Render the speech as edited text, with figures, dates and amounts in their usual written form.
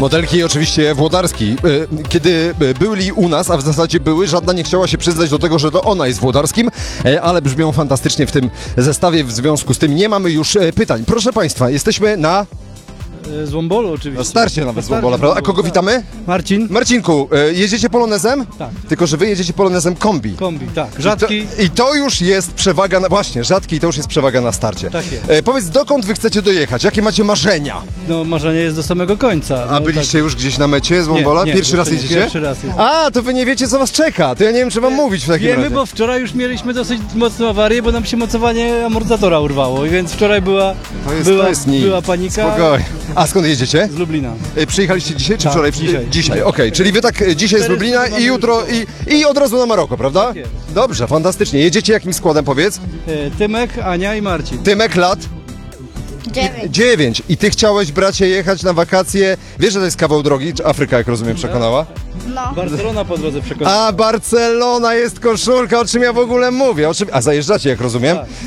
Modelki oczywiście Włodarski. Kiedy byli u nas, a w zasadzie były, żadna nie chciała się przyznać do tego, że to ona jest Włodarskim, ale brzmią fantastycznie w tym zestawie, w związku z tym nie mamy już pytań. Proszę Państwa, jesteśmy na Złombolu oczywiście. na starcie nawet z Wombola, prawda? A kogo witamy? Marcin? Marcinku, jedziecie polonezem? Tak. Tylko że wy jedziecie polonezem kombi. Kombi, tak. Rzadki. I to już jest przewaga, właśnie, rzadki i to już jest przewaga na starcie. Tak jest. Powiedz, dokąd wy chcecie dojechać? Jakie macie marzenia? No marzenie jest do samego końca. A No, byliście już gdzieś na mecie z Wombola? Nie, Pierwszy raz jeszcze nie, jeździcie? pierwszy raz jest. A, to wy nie wiecie, co was czeka. To ja nie wiem, czy wam mówić w takim Wiemy, razie. bo wczoraj już mieliśmy dosyć mocną awarię, bo nam się mocowanie amortyzatora urwało, więc wczoraj była panika. Spokojnie. A skąd jedziecie? Z Lublina. Przyjechaliście dzisiaj, czy Tak, wczoraj? dzisiaj. Okej, czyli wy tak dzisiaj z 4 Lublina i mamy jutro i od razu na Maroko, prawda? Tak jest. Dobrze, fantastycznie. Jedziecie jakim składem, powiedz? Tymek, Ania i Marcin. Tymek lat? 9. I ty chciałeś, bracie, jechać na wakacje. Wiesz, że to jest kawał drogi? Czy Afryka, jak rozumiem, przekonała? No. Barcelona po drodze przekonała. A, Barcelona jest koszulka, o czym ja w ogóle mówię. A zajeżdżacie, jak rozumiem? Tak.